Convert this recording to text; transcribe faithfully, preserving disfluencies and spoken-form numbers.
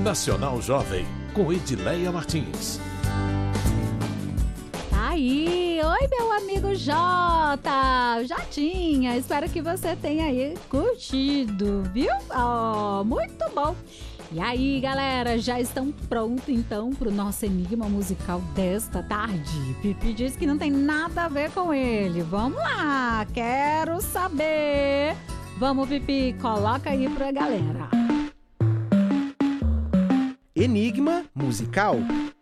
Nacional Jovem, com Edileia Martins. Aí, oi meu amigo Jota, Jotinha, espero que você tenha aí curtido, viu? Oh, muito bom. E aí, galera, já estão prontos então pro nosso enigma musical desta tarde? Pipi diz que não tem nada a ver com ele. Vamos lá, quero saber. Vamos, Pipi, coloca aí pra galera. Enigma musical.